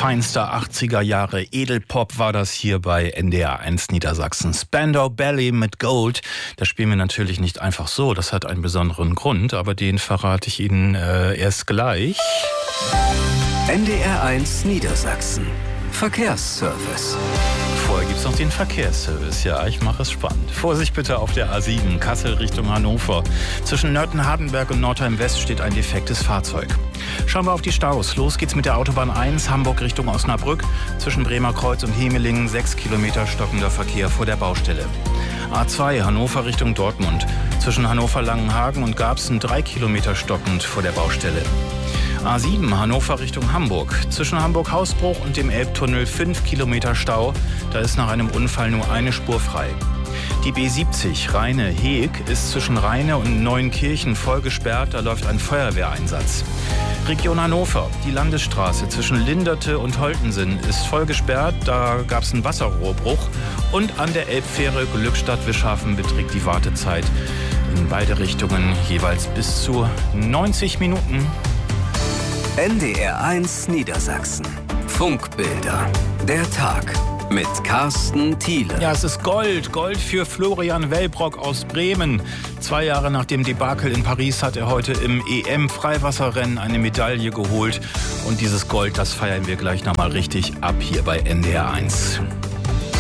Feinster 80er Jahre Edelpop war das hier bei NDR 1 Niedersachsen. Spandau Ballet mit Gold. Das spielen wir natürlich nicht einfach so. Das hat einen besonderen Grund, aber den verrate ich Ihnen erst gleich. NDR 1 Niedersachsen. Verkehrsservice. Vorher gibt es noch den Verkehrsservice. Ja, ich mache es spannend. Vorsicht bitte auf der A7, Kassel Richtung Hannover. Zwischen Nörten-Hardenberg und Nordheim-West steht ein defektes Fahrzeug. Schauen wir auf die Staus. Los geht's mit der Autobahn 1, Hamburg Richtung Osnabrück. Zwischen Bremerkreuz und Hemelingen 6 Kilometer stockender Verkehr vor der Baustelle. A2, Hannover Richtung Dortmund. Zwischen Hannover-Langenhagen und Garbsen 3 Kilometer stockend vor der Baustelle. A7, Hannover Richtung Hamburg. Zwischen Hamburg-Hausbruch und dem Elbtunnel 5 Kilometer Stau. Da ist nach einem Unfall nur eine Spur frei. Die B70 Rheine-Heeg ist zwischen Rheine und Neuenkirchen voll gesperrt. Da läuft ein Feuerwehreinsatz. Region Hannover. Die Landesstraße zwischen Linderte und Holtensen ist voll gesperrt. Da gab es einen Wasserrohrbruch. Und an der Elbfähre Glückstadt-Wischhafen beträgt die Wartezeit in beide Richtungen jeweils bis zu 90 Minuten. NDR 1 Niedersachsen. Funkbilder. Der Tag mit Carsten Thiele. Ja, es ist Gold. Gold für Florian Wellbrock aus Bremen. 2 Jahre nach dem Debakel in Paris hat er heute im EM-Freiwasserrennen eine Medaille geholt. Und dieses Gold, das feiern wir gleich nochmal richtig ab hier bei NDR 1.